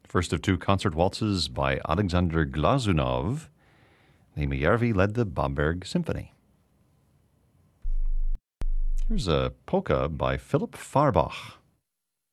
First of two concert waltzes by Alexander Glazunov. Nejmejärvi led the Bamberg Symphony. Here's a polka by Philip Farbach.